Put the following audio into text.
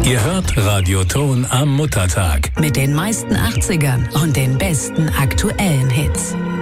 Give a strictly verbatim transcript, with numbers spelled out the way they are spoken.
Ihr hört Radioton am Muttertag. Mit den meisten achtzigern und den besten aktuellen Hits.